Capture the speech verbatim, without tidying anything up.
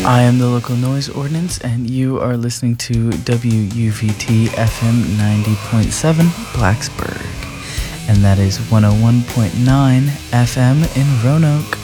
I am the Local Noise Ordinance, and you are listening to W U V T F M ninety point seven Blacksburg, and that is one oh one point nine F M in Roanoke.